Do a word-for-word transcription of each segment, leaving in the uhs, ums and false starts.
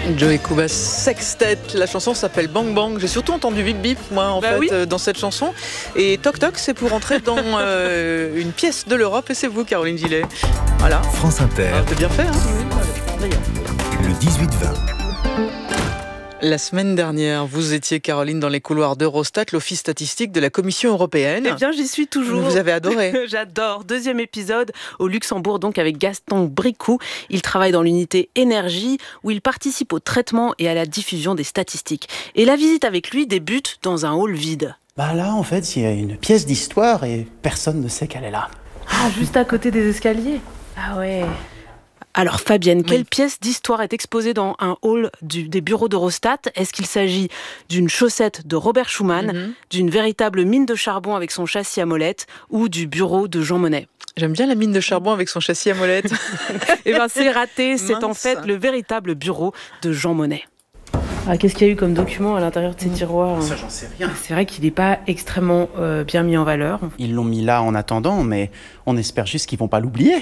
Joey Kubas Sextet, la chanson s'appelle Bang Bang. J'ai surtout entendu Bip Bip, moi, en bah fait, oui. euh, dans cette chanson. Et Toc Toc, c'est pour entrer dans euh, une pièce de l'Europe. Et c'est vous, Caroline Gillet. Voilà. France Inter. Ah, c'est bien fait, hein oui, le dix-huit vingt. La semaine dernière, vous étiez, Caroline, dans les couloirs d'Eurostat, l'office statistique de la Commission européenne. Eh bien, j'y suis toujours. Vous avez adoré. J'adore. Deuxième épisode au Luxembourg, donc avec Gaston Bricou. Il travaille dans l'unité énergie, où il participe au traitement et à la diffusion des statistiques. Et la visite avec lui débute dans un hall vide. Bah là, en fait, il y a une pièce d'histoire et personne ne sait qu'elle est là. Ah, juste à côté des escaliers. Ah ouais. Alors Fabienne, quelle oui. pièce d'histoire est exposée dans un hall du, des bureaux d'Eurostat ? Est-ce qu'il s'agit d'une chaussette de Robert Schuman, mm-hmm. d'une véritable mine de charbon avec son châssis à molette ou du bureau de Jean Monnet ? J'aime bien la mine de charbon avec son châssis à molette. Eh bien c'est raté, c'est Mince. En fait le véritable bureau de Jean Monnet. Ah, qu'est-ce qu'il y a eu comme document à l'intérieur de ces tiroirs ? Ça, j'en sais rien. C'est vrai qu'il n'est pas extrêmement euh, bien mis en valeur. Ils l'ont mis là en attendant, mais on espère juste qu'ils ne vont pas l'oublier.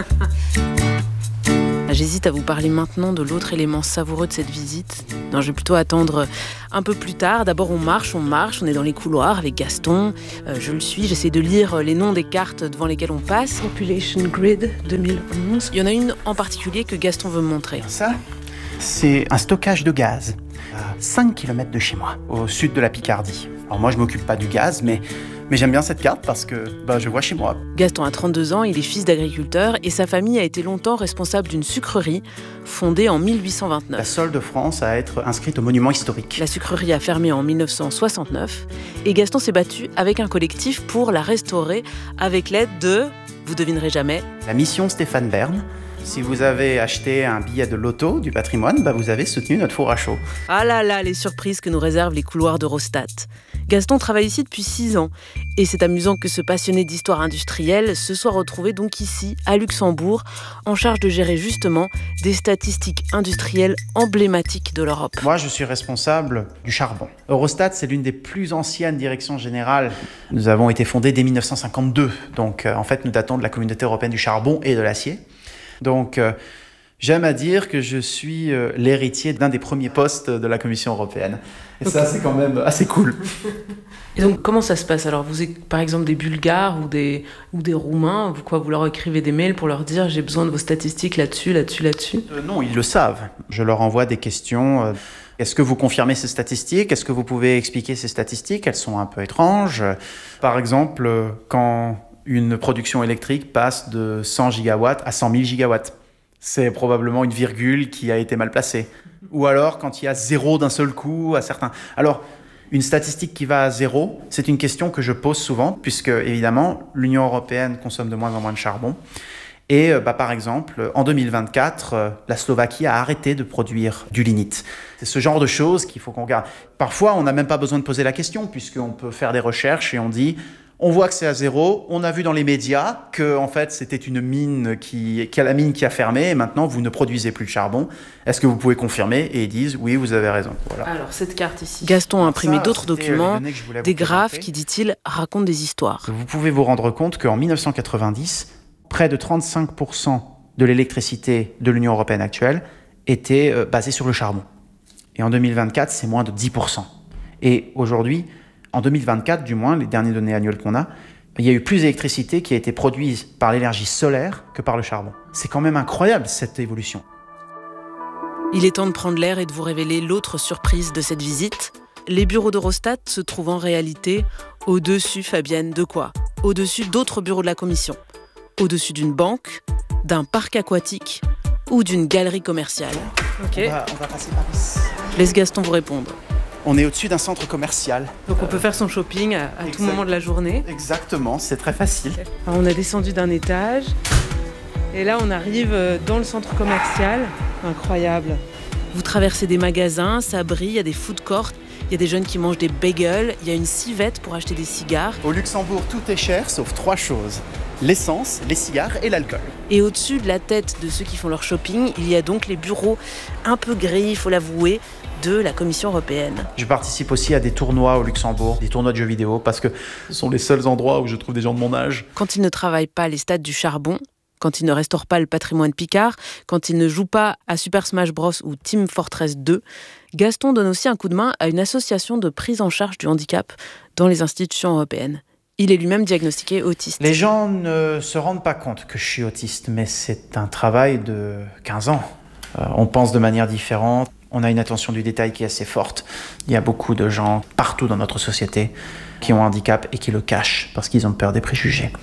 J'hésite à vous parler maintenant de l'autre élément savoureux de cette visite. Non, je vais plutôt attendre un peu plus tard. D'abord, on marche, on marche, on est dans les couloirs avec Gaston. Euh, je le suis, j'essaie de lire les noms des cartes devant lesquelles on passe. Population Grid deux mille onze. Il y en a une en particulier que Gaston veut me montrer. Ça, c'est un stockage de gaz à cinq kilomètres de chez moi, au sud de la Picardie. Alors moi, je ne m'occupe pas du gaz, mais... Mais j'aime bien cette carte parce que bah, je vois chez moi. Gaston a trente-deux ans, il est fils d'agriculteur et sa famille a été longtemps responsable d'une sucrerie fondée en mille huit cent vingt-neuf. La seule de France à être inscrite au monument historique. La sucrerie a fermé en mille neuf cent soixante-neuf et Gaston s'est battu avec un collectif pour la restaurer avec l'aide de, vous devinerez jamais, la mission Stéphane Bern. Si vous avez acheté un billet de loto du patrimoine, bah vous avez soutenu notre four à chaud. Ah là là, les surprises que nous réservent les couloirs d'Eurostat. Gaston travaille ici depuis six ans. Et c'est amusant que ce passionné d'histoire industrielle se soit retrouvé donc ici, à Luxembourg, en charge de gérer justement des statistiques industrielles emblématiques de l'Europe. Moi, je suis responsable du charbon. Eurostat, c'est l'une des plus anciennes directions générales. Nous avons été fondés dès mille neuf cent cinquante-deux. Donc, euh, en fait, nous datons de la Communauté européenne du charbon et de l'acier. Donc, euh, j'aime à dire que je suis euh, l'héritier d'un des premiers postes de la Commission européenne. Et okay. Ça, c'est quand même assez cool. Et donc, comment ça se passe ? Alors, vous êtes par exemple des Bulgares ou des, ou des Roumains, vous, quoi, vous leur écrivez des mails pour leur dire « j'ai besoin de vos statistiques là-dessus, là-dessus, là-dessus » euh, Non, ils le savent. Je leur envoie des questions. Euh, Est-ce que vous confirmez ces statistiques ? Est-ce que vous pouvez expliquer ces statistiques ? Elles sont un peu étranges. Par exemple, euh, quand... une production électrique passe de cent gigawatts à cent mille gigawatts. C'est probablement une virgule qui a été mal placée. Ou alors quand il y a zéro d'un seul coup à certains... Alors, une statistique qui va à zéro, c'est une question que je pose souvent, puisque évidemment, l'Union européenne consomme de moins en moins de charbon. Et bah, par exemple, en deux mille vingt-quatre, la Slovaquie a arrêté de produire du lignite. C'est ce genre de choses qu'il faut qu'on regarde. Parfois, on n'a même pas besoin de poser la question, puisqu'on peut faire des recherches et on dit... On voit que c'est à zéro. On a vu dans les médias que en fait, c'était une mine qui, qui a la mine qui a fermé et maintenant, vous ne produisez plus de charbon. Est-ce que vous pouvez confirmer ? Et ils disent, oui, vous avez raison. Voilà. Alors, cette carte ici. Gaston a imprimé Ça, d'autres documents, des graphes qui, dit-il, racontent des histoires. Vous pouvez vous rendre compte qu'en dix-neuf cent quatre-vingt-dix, près de trente-cinq pour cent de l'électricité de l'Union européenne actuelle était euh, basée sur le charbon. Et en deux mille vingt-quatre, c'est moins de dix pour cent. Et aujourd'hui, en deux mille vingt-quatre, du moins, les dernières données annuelles qu'on a, il y a eu plus d'électricité qui a été produite par l'énergie solaire que par le charbon. C'est quand même incroyable, cette évolution. Il est temps de prendre l'air et de vous révéler l'autre surprise de cette visite. Les bureaux d'Eurostat se trouvent en réalité au-dessus, Fabienne, de quoi ? Au-dessus d'autres bureaux de la Commission. Au-dessus d'une banque, d'un parc aquatique ou d'une galerie commerciale. Okay. On, va, on va passer par ici. Laisse Gaston vous répondre. On est au-dessus d'un centre commercial. Donc on peut faire son shopping à, à tout moment de la journée. Exactement, c'est très facile. Alors on a descendu d'un étage et là on arrive dans le centre commercial. Incroyable. Vous traversez des magasins, ça brille, il y a des food courts, il y a des jeunes qui mangent des bagels, il y a une civette pour acheter des cigares. Au Luxembourg, tout est cher sauf trois choses. L'essence, les cigares et l'alcool. Et au-dessus de la tête de ceux qui font leur shopping, il y a donc les bureaux un peu gris, il faut l'avouer, de la Commission européenne. Je participe aussi à des tournois au Luxembourg, des tournois de jeux vidéo, parce que ce sont les seuls endroits où je trouve des gens de mon âge. Quand ils ne travaillent pas les stades du charbon, quand il ne restaure pas le patrimoine Picard, quand il ne joue pas à Super Smash Bros ou Team Fortress deux. Gaston donne aussi un coup de main à une association de prise en charge du handicap dans les institutions européennes. Il est lui-même diagnostiqué autiste. Les gens ne se rendent pas compte que je suis autiste, mais c'est un travail de quinze ans. Euh, on pense de manière différente, on a une attention du détail qui est assez forte. Il y a beaucoup de gens partout dans notre société qui ont un handicap et qui le cachent parce qu'ils ont peur des préjugés.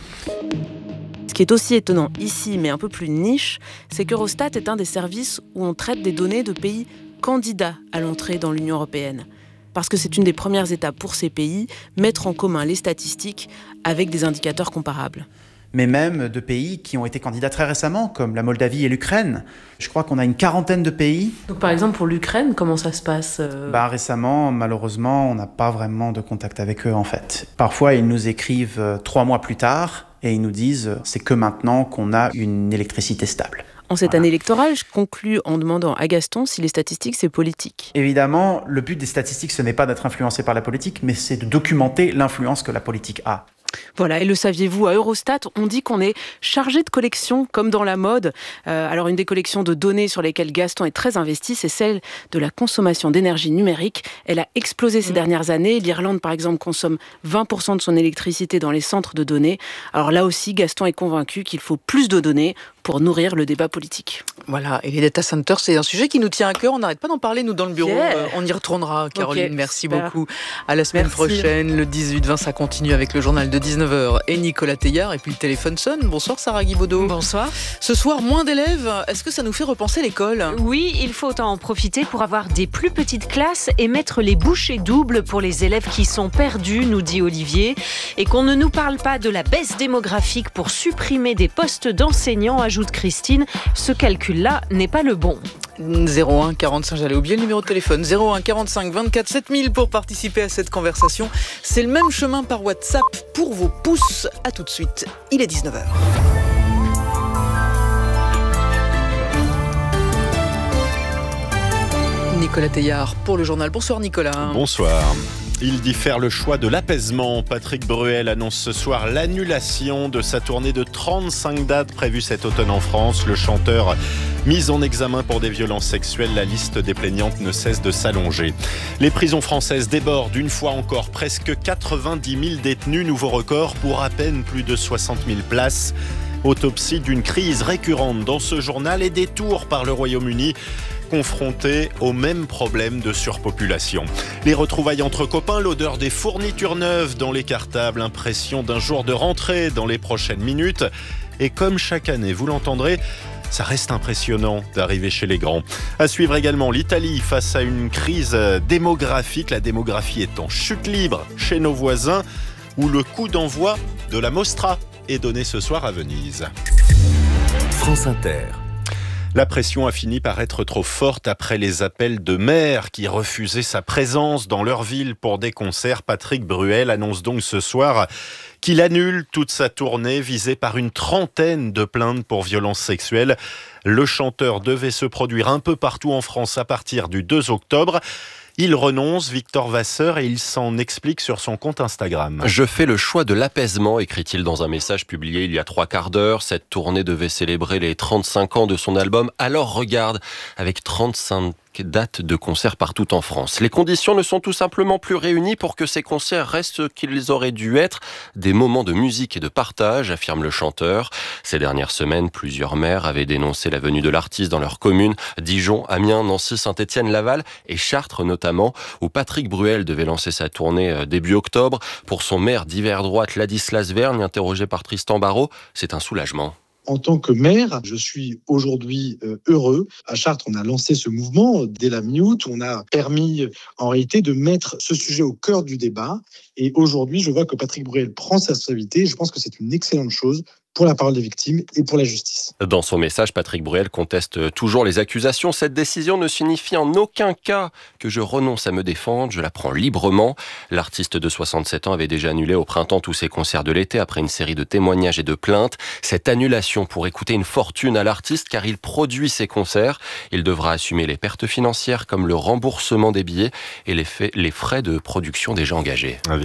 Ce qui est aussi étonnant ici, mais un peu plus niche, c'est qu'Eurostat est un des services où on traite des données de pays candidats à l'entrée dans l'Union européenne. Parce que c'est une des premières étapes pour ces pays, mettre en commun les statistiques avec des indicateurs comparables. Mais même de pays qui ont été candidats très récemment, comme la Moldavie et l'Ukraine. Je crois qu'on a une quarantaine de pays. Donc par exemple pour l'Ukraine, comment ça se passe euh... bah, Récemment, malheureusement, on n'a pas vraiment de contact avec eux en fait. Parfois, ils nous écrivent euh, trois mois plus tard et ils nous disent euh, c'est que maintenant qu'on a une électricité stable. En cette Voilà. année électorale, je conclus en demandant à Gaston si les statistiques, c'est politique. Évidemment, le but des statistiques, ce n'est pas d'être influencé par la politique, mais c'est de documenter l'influence que la politique a. Voilà, et le saviez-vous, à Eurostat, on dit qu'on est chargé de collection, comme dans la mode. Euh, alors, une des collections de données sur lesquelles Gaston est très investi, c'est celle de la consommation d'énergie numérique. Elle a explosé ces mmh. dernières années. L'Irlande, par exemple, consomme vingt pour cent de son électricité dans les centres de données. Alors là aussi, Gaston est convaincu qu'il faut plus de données pour nourrir le débat politique. Voilà, et les data centers, c'est un sujet qui nous tient à cœur. On n'arrête pas d'en parler, nous, dans le bureau. Yeah. Euh, on y retournera, Caroline. Okay, merci super. beaucoup. À la semaine merci. prochaine, le dix-huit vingt, ça continue avec le journal de dix-neuf heures et Nicolas Teillard. Et puis le téléphone sonne. Bonsoir, Sarah Guibaudot. Bonsoir. Ce soir, moins d'élèves. Est-ce que ça nous fait repenser l'école ? Oui, il faut en profiter pour avoir des plus petites classes et mettre les bouchées doubles pour les élèves qui sont perdus, nous dit Olivier. Et qu'on ne nous parle pas de la baisse démographique pour supprimer des postes d'enseignants, ajoute Christine. Ce calcul-là n'est pas le bon. zéro un quarante-cinq, j'allais oublier le numéro de téléphone, zéro un quarante-cinq vingt-quatre sept mille pour participer à cette conversation. C'est le même chemin par WhatsApp pour vos pouces. À tout de suite, il est dix-neuf heures. Nicolas Teillard pour le journal. Bonsoir Nicolas. Bonsoir. Il diffère le choix de l'apaisement. Patrick Bruel annonce ce soir l'annulation de sa tournée de trente-cinq dates prévues cet automne en France. Le chanteur mis en examen pour des violences sexuelles, la liste des plaignantes ne cesse de s'allonger. Les prisons françaises débordent une fois encore. Presque quatre-vingt-dix mille détenus, nouveau record pour à peine plus de soixante mille places. Autopsie d'une crise récurrente dans ce journal et détour par le Royaume-Uni, confronté au même problème de surpopulation. Les retrouvailles entre copains, l'odeur des fournitures neuves dans les cartables, impression d'un jour de rentrée dans les prochaines minutes. Et comme chaque année, vous l'entendrez, ça reste impressionnant d'arriver chez les grands. À suivre également l'Italie face à une crise démographique. La démographie est en chute libre chez nos voisins, où le coup d'envoi de la Mostra est donné ce soir à Venise. France Inter. La pression a fini par être trop forte après les appels de maires qui refusaient sa présence dans leur ville pour des concerts. Patrick Bruel annonce donc ce soir qu'il annule toute sa tournée visée par une trentaine de plaintes pour violences sexuelles. Le chanteur devait se produire un peu partout en France à partir du deux octobre. Il renonce, Victor Vasseur, et il s'en explique sur son compte Instagram. Je fais le choix de l'apaisement, écrit-il dans un message publié il y a trois quarts d'heure. Cette tournée devait célébrer les trente-cinq ans de son album. Alors regarde, avec trente-cinq dates de concerts partout en France. Les conditions ne sont tout simplement plus réunies pour que ces concerts restent ce qu'ils auraient dû être, des moments de musique et de partage, affirme le chanteur. Ces dernières semaines, plusieurs maires avaient dénoncé la venue de l'artiste dans leur commune, Dijon, Amiens, Nancy, Saint-Étienne, Laval et Chartres notamment, où Patrick Bruel devait lancer sa tournée début octobre. Pour son maire d'hiver droite, Ladislas Vergne, interrogé par Tristan Barraud, c'est un soulagement. En tant que maire, je suis aujourd'hui euh, heureux. À Chartres, on a lancé ce mouvement dès la mi-août. On a permis en réalité de mettre ce sujet au cœur du débat. Et aujourd'hui, je vois que Patrick Bruel prend sa responsabilité. Je pense que c'est une excellente chose pour la parole des victimes et pour la justice. Dans son message, Patrick Bruel conteste toujours les accusations. Cette décision ne signifie en aucun cas que je renonce à me défendre, je la prends librement. L'artiste de soixante-sept ans avait déjà annulé au printemps tous ses concerts de l'été après une série de témoignages et de plaintes. Cette annulation pourrait coûter une fortune à l'artiste car il produit ses concerts. Il devra assumer les pertes financières comme le remboursement des billets et les, faits, les frais de production déjà engagés. Avec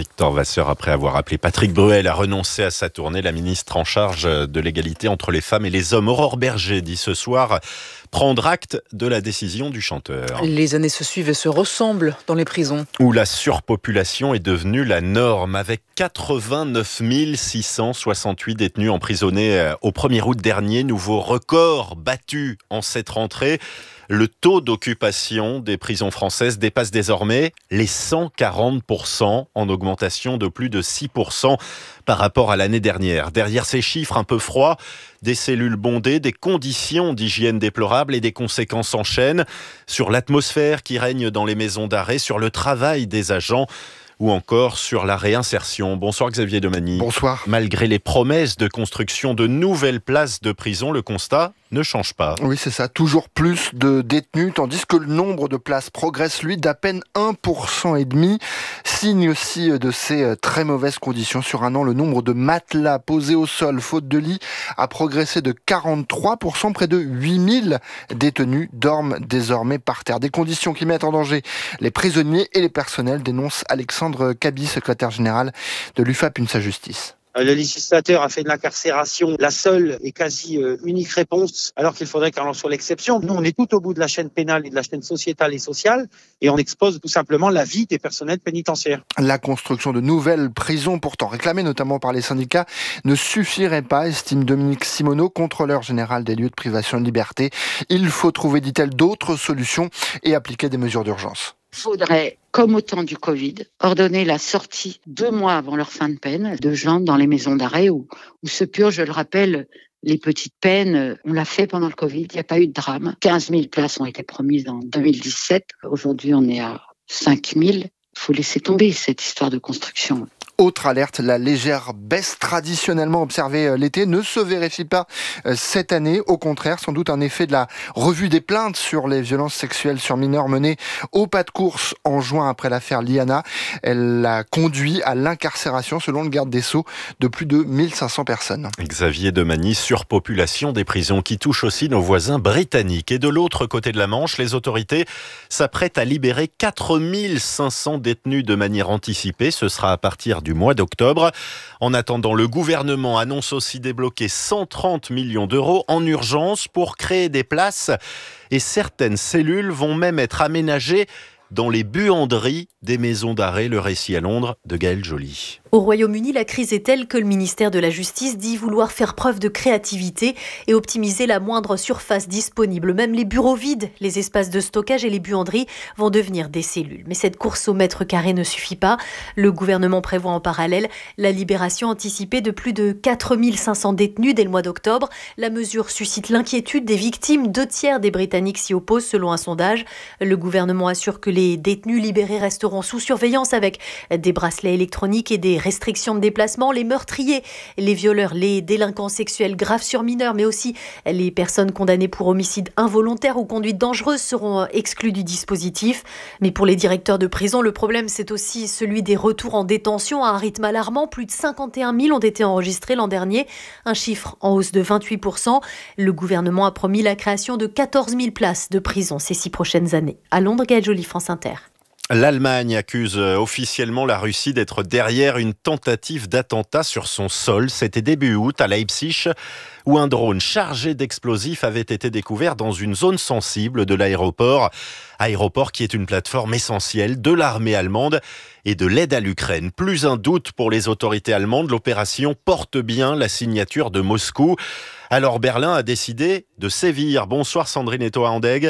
Victor Vasseur, après avoir appelé Patrick Bruel à renoncer à sa tournée, la ministre en charge de l'égalité entre les femmes et les hommes, Aurore Berger, dit ce soir prendre acte de la décision du chanteur. Les années se suivent et se ressemblent dans les prisons. Où la surpopulation est devenue la norme, avec quatre-vingt-neuf mille six cent soixante-huit détenus emprisonnés au premier août dernier. Nouveau record battu en cette rentrée. Le taux d'occupation des prisons françaises dépasse désormais les cent quarante pour cent, en augmentation de plus de six pour cent par rapport à l'année dernière. Derrière ces chiffres un peu froids, des cellules bondées, des conditions d'hygiène déplorables et des conséquences en chaîne sur l'atmosphère qui règne dans les maisons d'arrêt, sur le travail des agents ou encore sur la réinsertion. Bonsoir Xavier Domagny. Bonsoir. Malgré les promesses de construction de nouvelles places de prison, le constat ne change pas. Oui, c'est ça. Toujours plus de détenus, tandis que le nombre de places progresse, lui, d'à peine un pour cent et demi. Signe aussi de ces très mauvaises conditions. Sur un an, le nombre de matelas posés au sol, faute de lit, a progressé de quarante-trois pour cent. Près de huit mille détenus dorment désormais par terre. Des conditions qui mettent en danger les prisonniers et les personnels, dénonce Alexandre Cabi, secrétaire général de l'U F A P UNSA Justice. Le législateur a fait de l'incarcération la seule et quasi unique réponse, alors qu'il faudrait qu'elle en soit l'exception. Nous, on est tout au bout de la chaîne pénale et de la chaîne sociétale et sociale, et on expose tout simplement la vie des personnels pénitentiaires. La construction de nouvelles prisons, pourtant réclamée notamment par les syndicats, ne suffirait pas, estime Dominique Simoneau, contrôleur général des lieux de privation de liberté. Il faut trouver, dit-elle, d'autres solutions et appliquer des mesures d'urgence. Il faudrait, comme au temps du Covid, ordonner la sortie deux mois avant leur fin de peine de gens dans les maisons d'arrêt où, où se purgent, je le rappelle, les petites peines. On l'a fait pendant le Covid, il n'y a pas eu de drame. quinze mille places ont été promises en deux mille dix-sept. Aujourd'hui, on est à cinq mille. Il faut laisser tomber cette histoire de construction. Autre alerte, la légère baisse traditionnellement observée l'été ne se vérifie pas cette année. Au contraire, sans doute un effet de la revue des plaintes sur les violences sexuelles sur mineurs menée au pas de course en juin après l'affaire Liana. Elle a conduit à l'incarcération, selon le garde des Sceaux, de plus de mille cinq cents personnes. Xavier Domagny, surpopulation des prisons qui touche aussi nos voisins britanniques. Et de l'autre côté de la Manche, les autorités s'apprêtent à libérer quatre mille cinq cents détenus de manière anticipée. Ce sera à partir du mois d'octobre. En attendant, le gouvernement annonce aussi débloquer cent trente millions d'euros en urgence pour créer des places, et certaines cellules vont même être aménagées dans les buanderies des maisons d'arrêt. Le récit à Londres de Gaël Joly. Au Royaume-Uni, la crise est telle que le ministère de la Justice dit vouloir faire preuve de créativité et optimiser la moindre surface disponible. Même les bureaux vides, les espaces de stockage et les buanderies vont devenir des cellules. Mais cette course au mètre carré ne suffit pas. Le gouvernement prévoit en parallèle la libération anticipée de plus de quatre mille cinq cents détenus dès le mois d'octobre. La mesure suscite l'inquiétude des victimes. Deux tiers des Britanniques s'y opposent selon un sondage. Le gouvernement assure que les détenus libérés resteront sous surveillance avec des bracelets électroniques et des restrictions de déplacement. Les meurtriers, les violeurs, les délinquants sexuels graves sur mineurs, mais aussi les personnes condamnées pour homicide involontaire ou conduite dangereuse seront exclus du dispositif. Mais pour les directeurs de prison, le problème c'est aussi celui des retours en détention à un rythme alarmant. Plus de cinquante et un mille ont été enregistrés l'an dernier, un chiffre en hausse de vingt-huit pour cent. Le gouvernement a promis la création de quatorze mille places de prison ces six prochaines années. À Londres, Gaël Joly, France Inter. L'Allemagne accuse officiellement la Russie d'être derrière une tentative d'attentat sur son sol. C'était début août à Leipzig, où un drone chargé d'explosifs avait été découvert dans une zone sensible de l'aéroport. Aéroport qui est une plateforme essentielle de l'armée allemande et de l'aide à l'Ukraine. Plus un doute pour les autorités allemandes, l'opération porte bien la signature de Moscou. Alors Berlin a décidé de sévir. Bonsoir Sandrine Etoa-Andeg.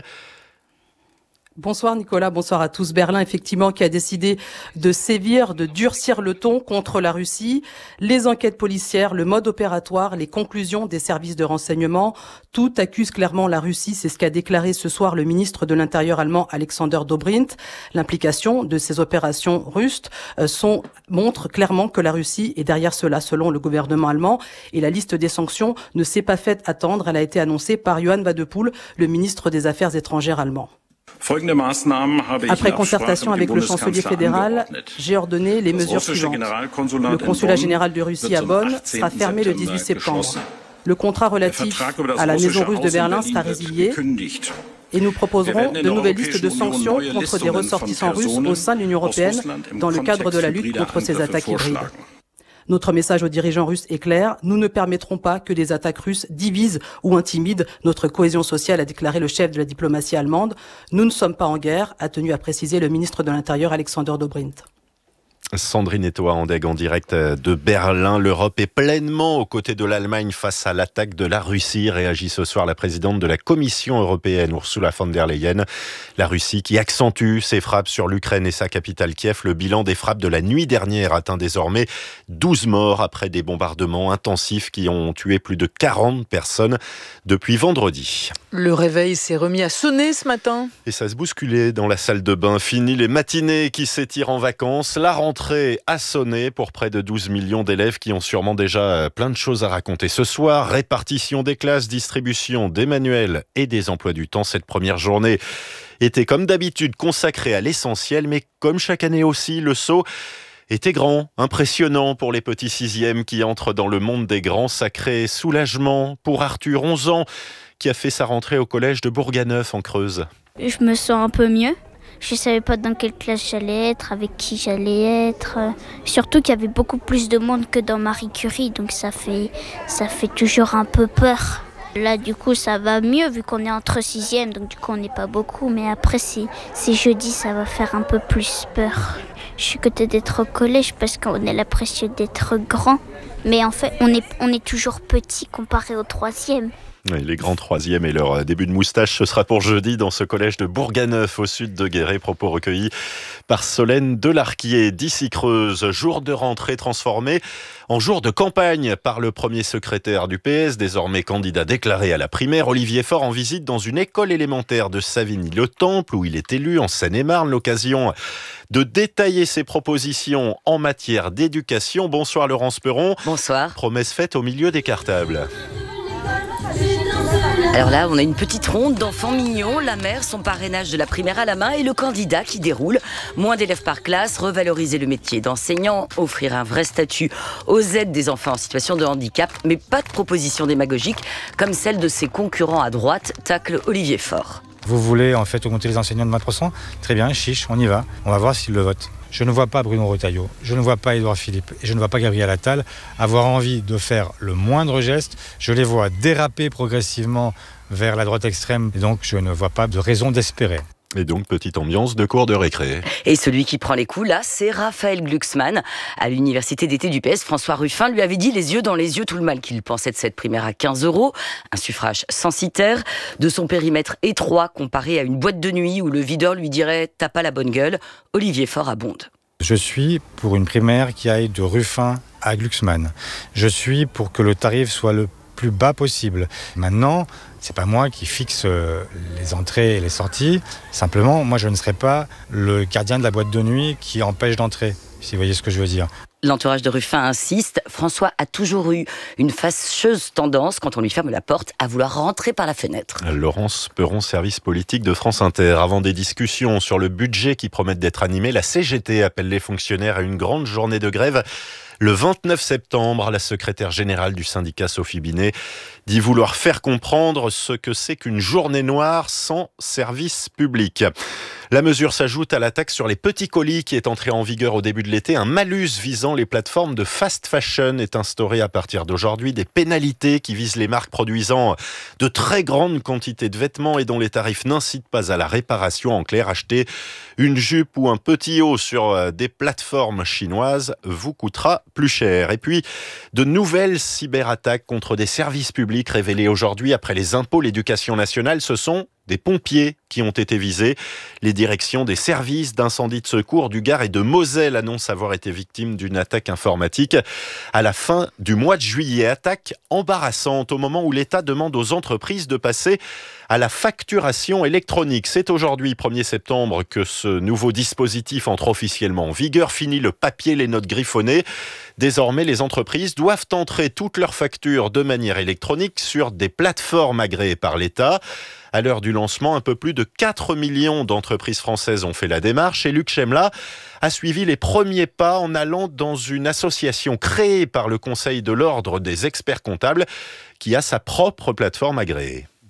Bonsoir Nicolas, bonsoir à tous. Berlin, effectivement, qui a décidé de sévir, de durcir le ton contre la Russie. Les enquêtes policières, le mode opératoire, les conclusions des services de renseignement, tout accuse clairement la Russie. C'est ce qu'a déclaré ce soir le ministre de l'Intérieur allemand Alexander Dobrindt. L'implication de ces opérations russes euh, sont, montre clairement que la Russie est derrière cela, selon le gouvernement allemand. Et la liste des sanctions ne s'est pas faite attendre. Elle a été annoncée par Johann Wadepool, le ministre des Affaires étrangères allemand. Après concertation avec le chancelier fédéral, j'ai ordonné les mesures suivantes. Le consulat général de Russie à Bonn sera fermé le dix-huit septembre. Le contrat relatif à la maison russe de Berlin sera résilié Et nous proposerons de nouvelles listes de sanctions contre des ressortissants russes au sein de l'Union européenne dans le cadre de la lutte contre ces attaques hybrides. Notre message aux dirigeants russes est clair, nous ne permettrons pas que des attaques russes divisent ou intimident notre cohésion sociale, a déclaré le chef de la diplomatie allemande. Nous ne sommes pas en guerre, a tenu à préciser le ministre de l'Intérieur Alexander Dobrindt. Sandrine Etoa-Andeg en direct de Berlin. L'Europe est pleinement aux côtés de l'Allemagne face à l'attaque de la Russie, réagit ce soir la présidente de la Commission européenne, Ursula von der Leyen. La Russie qui accentue ses frappes sur l'Ukraine et sa capitale Kiev. Le bilan des frappes de la nuit dernière atteint désormais douze morts après des bombardements intensifs qui ont tué plus de quarante personnes depuis vendredi. Le réveil s'est remis à sonner ce matin. Et ça se bousculait dans la salle de bain. Fini les matinées qui s'étirent en vacances. La rentrée a sonné pour près de douze millions d'élèves qui ont sûrement déjà plein de choses à raconter ce soir. Répartition des classes, distribution des manuels et des emplois du temps. Cette première journée était comme d'habitude consacrée à l'essentiel, mais comme chaque année aussi, le saut était grand, impressionnant pour les petits sixièmes qui entrent dans le monde des grands. Sacré soulagement pour Arthur, onze ans, qui a fait sa rentrée au collège de Bourganeuf en Creuse. Je me sens un peu mieux. Je ne savais pas dans quelle classe j'allais être, avec qui j'allais être. Surtout qu'il y avait beaucoup plus de monde que dans Marie Curie, donc ça fait, ça fait toujours un peu peur. Là, du coup, ça va mieux vu qu'on est entre sixième, donc du coup, on n'est pas beaucoup. Mais après, c'est, c'est jeudi, ça va faire un peu plus peur. Je suis contente d'être au collège parce qu'on a l'impression d'être grand. Mais en fait, on est, on est toujours petit comparé au troisième. Oui, les grands troisièmes et leur début de moustache, ce sera pour jeudi dans ce collège de Bourganeuf au sud de Guéret. Propos recueillis par Solène Delarquier d'ici Creuse. Jour de rentrée transformé en jour de campagne par le premier secrétaire du P S, désormais candidat déclaré à la primaire. Olivier Faure en visite dans une école élémentaire de Savigny-le-Temple où il est élu en Seine-et-Marne. L'occasion de détailler ses propositions en matière d'éducation. Bonsoir Laurence Perron. Bonsoir. Promesse faite au milieu des cartables. Alors là, on a une petite ronde d'enfants mignons, la mère, son parrainage de la primaire à la main et le candidat qui déroule. Moins d'élèves par classe, revaloriser le métier d'enseignant, offrir un vrai statut aux aides des enfants en situation de handicap, mais pas de proposition démagogique comme celle de ses concurrents à droite, tacle Olivier Faure. Vous voulez en fait augmenter les enseignants de vingt pour cent ? Très bien, chiche, on y va. On va voir s'ils le votent. Je ne vois pas Bruno Retailleau, je ne vois pas Édouard Philippe et je ne vois pas Gabriel Attal avoir envie de faire le moindre geste. Je les vois déraper progressivement vers la droite extrême et donc je ne vois pas de raison d'espérer. Et donc, petite ambiance de cours de récré. Et celui qui prend les coups, là, c'est Raphaël Glucksmann. À l'université d'été du P S, François Ruffin lui avait dit les yeux dans les yeux tout le mal qu'il pensait de cette primaire à quinze euros. Un suffrage censitaire, de son périmètre étroit comparé à une boîte de nuit où le videur lui dirait « t'as pas la bonne gueule ». Olivier Faure abonde. Je suis pour une primaire qui aille de Ruffin à Glucksmann. Je suis pour que le tarif soit le plus bas possible. Maintenant, c'est pas moi qui fixe les entrées et les sorties. Simplement, moi, je ne serai pas le gardien de la boîte de nuit qui empêche d'entrer, si vous voyez ce que je veux dire. L'entourage de Ruffin insiste. François a toujours eu une fâcheuse tendance, quand on lui ferme la porte, à vouloir rentrer par la fenêtre. Laurence Perron, service politique de France Inter. Avant des discussions sur le budget qui promettent d'être animées, la C G T appelle les fonctionnaires à une grande journée de grève. Le vingt-neuf septembre, la secrétaire générale du syndicat, Sophie Binet, dit vouloir faire comprendre ce que c'est qu'une journée noire sans service public. La mesure s'ajoute à la taxe sur les petits colis qui est entrée en vigueur au début de l'été. Un malus visant les plateformes de fast fashion est instauré à partir d'aujourd'hui. Des pénalités qui visent les marques produisant de très grandes quantités de vêtements et dont les tarifs n'incitent pas à la réparation. En clair, acheter une jupe ou un petit haut sur des plateformes chinoises vous coûtera plus cher. Et puis, de nouvelles cyberattaques contre des services publics révélées aujourd'hui après les impôts. L'éducation nationale, ce sont des pompiers qui ont été visés. Les directions des services d'incendie de secours du Gard et de Moselle annoncent avoir été victimes d'une attaque informatique à la fin du mois de juillet. Attaque embarrassante au moment où l'État demande aux entreprises de passer à la facturation électronique. C'est aujourd'hui, premier septembre, que ce nouveau dispositif entre officiellement en vigueur. Fini le papier, les notes griffonnées. Désormais, les entreprises doivent entrer toutes leurs factures de manière électronique sur des plateformes agréées par l'État. À l'heure du lancement, un peu plus de quatre millions d'entreprises françaises ont fait la démarche et Luc Chemla a suivi les premiers pas en allant dans une association créée par le Conseil de l'Ordre des experts comptables qui a sa propre plateforme agréée.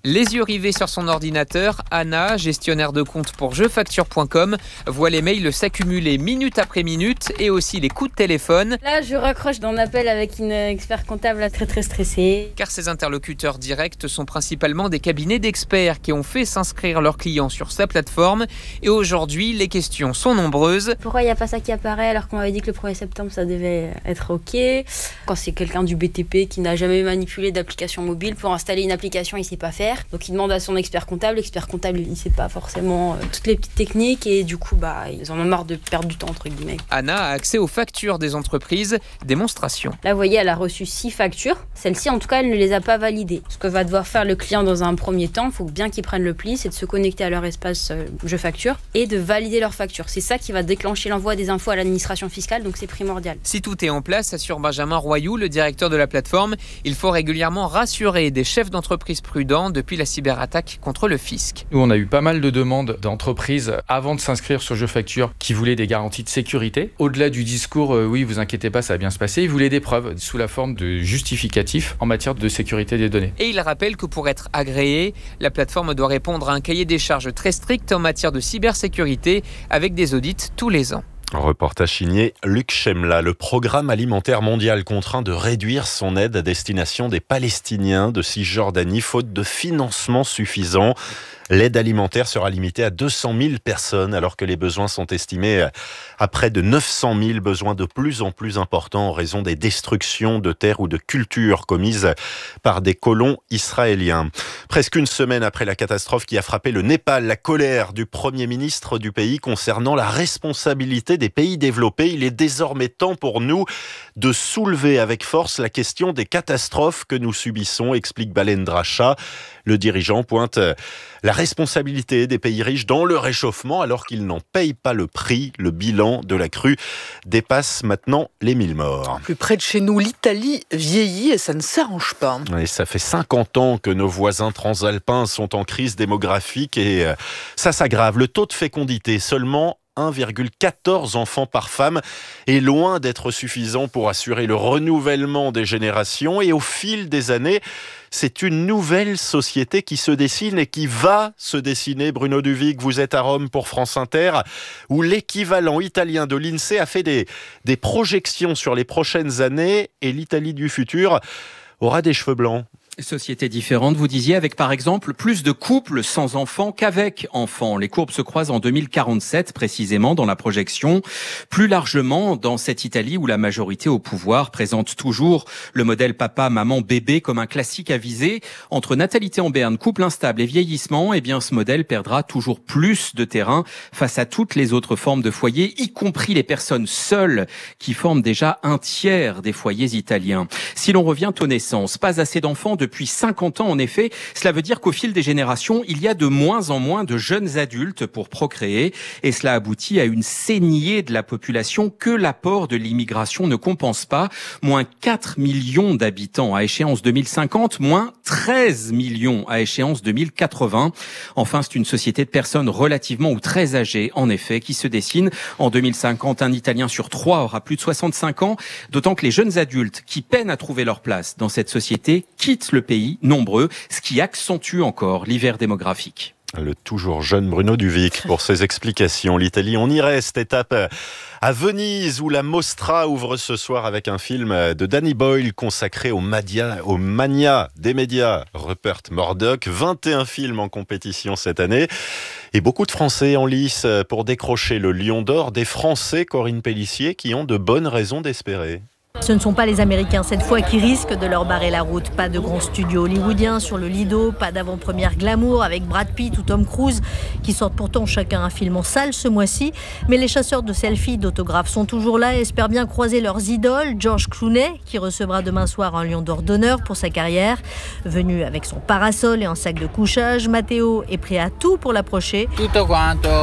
Les yeux rivés sur son ordinateur, Anna, gestionnaire de compte pour jefacture point com, voit les mails s'accumuler minute après minute et aussi les coups de téléphone. Là, je raccroche d'un appel avec une expert comptable très très stressée. Car ses interlocuteurs directs sont principalement des cabinets d'experts qui ont fait s'inscrire leurs clients sur sa plateforme. Et aujourd'hui, les questions sont nombreuses. Pourquoi il n'y a pas ça qui apparaît alors qu'on m'avait dit que le premier septembre ça devait être OK? Quand c'est quelqu'un du B T P qui n'a jamais manipulé d'application mobile, pour installer une application, il ne sait pas faire. Donc il demande à son expert comptable, l'expert comptable il ne sait pas forcément euh, toutes les petites techniques et du coup bah, ils en ont marre de perdre du temps entre guillemets. Anna a accès aux factures des entreprises, démonstration. Là vous voyez elle a reçu six factures, celle-ci en tout cas elle ne les a pas validées. Ce que va devoir faire le client dans un premier temps, il faut bien qu'ils prennent le pli, c'est de se connecter à leur espace euh, je facture et de valider leurs factures. C'est ça qui va déclencher l'envoi des infos à l'administration fiscale, donc c'est primordial. Si tout est en place, assure Benjamin Royoux, le directeur de la plateforme, il faut régulièrement rassurer des chefs d'entreprise prudents depuis la cyberattaque contre le fisc. Nous, on a eu pas mal de demandes d'entreprises avant de s'inscrire sur JeFacture qui voulaient des garanties de sécurité. Au-delà du discours, euh, oui, vous inquiétez pas, ça va bien se passer, ils voulaient des preuves sous la forme de justificatifs en matière de sécurité des données. Et il rappelle que pour être agréée, la plateforme doit répondre à un cahier des charges très strict en matière de cybersécurité avec des audits tous les ans. Reportage signé Luc Chemla. Le programme alimentaire mondial contraint de réduire son aide à destination des Palestiniens de Cisjordanie faute de financement suffisant. L'aide alimentaire sera limitée à deux cent mille personnes alors que les besoins sont estimés à près de neuf cent mille, besoins de plus en plus importants en raison des destructions de terres ou de cultures commises par des colons israéliens. Presque une semaine après la catastrophe qui a frappé le Népal, la colère du Premier ministre du pays concernant la responsabilité des pays développés, il est désormais temps pour nous de soulever avec force la question des catastrophes que nous subissons, explique Balendra Shah. Le dirigeant pointe la responsabilité des pays riches dans le réchauffement alors qu'ils n'en payent pas le prix. Le bilan de la crue dépasse maintenant les mille morts. Plus près de chez nous, l'Italie vieillit et ça ne s'arrange pas. Et ça fait cinquante ans que nos voisins transalpins sont en crise démographique et ça s'aggrave. Le taux de fécondité, seulement un virgule quatorze enfants par femme, est loin d'être suffisant pour assurer le renouvellement des générations. Et au fil des années, c'est une nouvelle société qui se dessine et qui va se dessiner. Bruno Duvic, vous êtes à Rome pour France Inter, où l'équivalent italien de l'INSEE a fait des, des projections sur les prochaines années et l'Italie du futur aura des cheveux blancs. Société différente, vous disiez, avec par exemple plus de couples sans enfants qu'avec enfants. Les courbes se croisent en deux mille quarante-sept, précisément, dans la projection. Plus largement, dans cette Italie où la majorité au pouvoir présente toujours le modèle papa, maman, bébé comme un classique à viser. Entre natalité en berne, couple instable et vieillissement, eh bien, ce modèle perdra toujours plus de terrain face à toutes les autres formes de foyers, y compris les personnes seules qui forment déjà un tiers des foyers italiens. Si l'on revient aux naissances, pas assez d'enfants de Depuis cinquante ans, en effet, cela veut dire qu'au fil des générations, il y a de moins en moins de jeunes adultes pour procréer. Et cela aboutit à une saignée de la population que l'apport de l'immigration ne compense pas. Moins quatre millions d'habitants à échéance deux mille cinquante, moins treize millions à échéance deux mille quatre-vingts. Enfin, c'est une société de personnes relativement ou très âgées, en effet, qui se dessine. En deux mille cinquante, un Italien sur trois aura plus de soixante-cinq ans, d'autant que les jeunes adultes qui peinent à trouver leur place dans cette société quittent le pays nombreux, ce qui accentue encore l'hiver démographique. Le toujours jeune Bruno Duvic pour ses explications. L'Italie, on y reste. Étape à Venise où la Mostra ouvre ce soir avec un film de Danny Boyle consacré au, madia, au mania des médias Rupert Murdoch. vingt et un films en compétition cette année et beaucoup de Français en lice pour décrocher le Lion d'Or. Des Français, Corinne Pélissier, qui ont de bonnes raisons d'espérer. Ce ne sont pas les Américains cette fois qui risquent de leur barrer la route. Pas de grands studios hollywoodiens sur le Lido, pas d'avant-première glamour avec Brad Pitt ou Tom Cruise qui sortent pourtant chacun un film en salle ce mois-ci. Mais les chasseurs de selfies, d'autographes sont toujours là et espèrent bien croiser leurs idoles. George Clooney qui recevra demain soir un Lion d'Or d'honneur pour sa carrière. Venu avec son parasol et un sac de couchage, Matteo est prêt à tout pour l'approcher.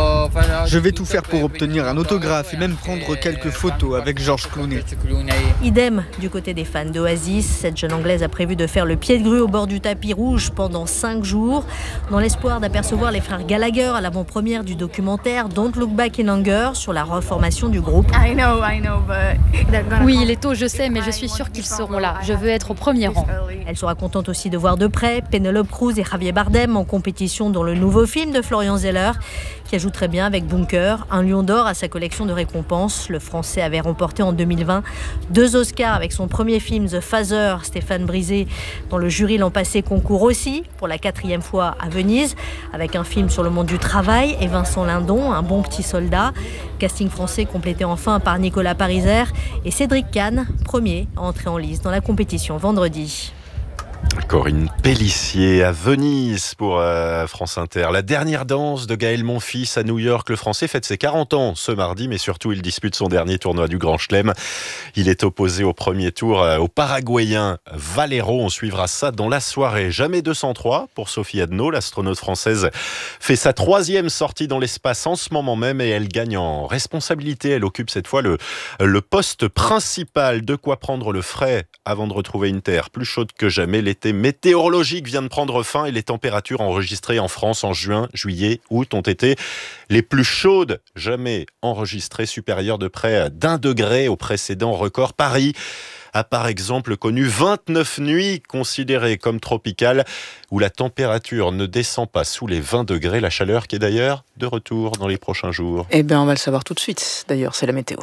Je vais tout faire pour obtenir un autographe et même prendre quelques photos avec George Clooney. Il idem du côté des fans d'Oasis. Cette jeune Anglaise a prévu de faire le pied de grue au bord du tapis rouge pendant cinq jours, dans l'espoir d'apercevoir les frères Gallagher à l'avant-première du documentaire Don't Look Back in Anger sur la reformation du groupe. I know, I know, but... Oui, il est tôt, je sais, mais je suis sûre qu'ils seront là. Je veux être au premier rang. Elle sera contente aussi de voir de près Penelope Cruz et Javier Bardem en compétition dans le nouveau film de Florian Zeller, qui ajoute très bien avec Bunker un lion d'or à sa collection de récompenses. Le Français avait remporté en deux mille vingt deux Oscars avec son premier film The Father. Stéphane Brisé, dont le jury l'an passé, concourt aussi pour la quatrième fois à Venise, avec un film sur le monde du travail, et Vincent Lindon, Un bon petit soldat. Casting français complété enfin par Nicolas Pariser et Cédric Kahn, premier à entrer en lice dans la compétition vendredi. Corinne Pélissier à Venise pour euh, France Inter. La dernière danse de Gaël Monfils à New York. Le Français fête ses quarante ans ce mardi, mais surtout il dispute son dernier tournoi du Grand Chelem. Il est opposé au premier tour euh, au Paraguayen Valero. On suivra ça dans la soirée. Jamais deux cent trois pour Sophie Adno. L'astronaute française fait sa troisième sortie dans l'espace en ce moment même et elle gagne en responsabilité. Elle occupe cette fois le, le poste principal. De quoi prendre le frais avant de retrouver une Terre plus chaude que jamais. L'été météorologique vient de prendre fin et les températures enregistrées en France en juin, juillet, août ont été les plus chaudes jamais enregistrées, supérieures de près d'un degré au précédent record. Paris a par exemple connu vingt-neuf nuits considérées comme tropicales où la température ne descend pas sous les vingt degrés. La chaleur qui est d'ailleurs de retour dans les prochains jours. Eh bien, on va le savoir tout de suite. D'ailleurs, c'est la météo.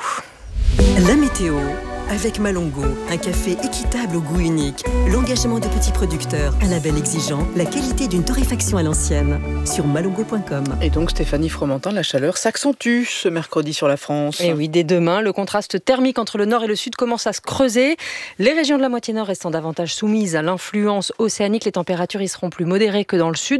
La météo avec Malongo, un café équitable au goût unique, l'engagement de petits producteurs, un label exigeant, la qualité d'une torréfaction à l'ancienne. Sur malongo point com. Et donc Stéphanie Fromentin, la chaleur s'accentue ce mercredi sur la France. Et oui, dès demain, le contraste thermique entre le nord et le sud commence à se creuser. Les régions de la moitié nord restant davantage soumises à l'influence océanique, les températures y seront plus modérées que dans le sud.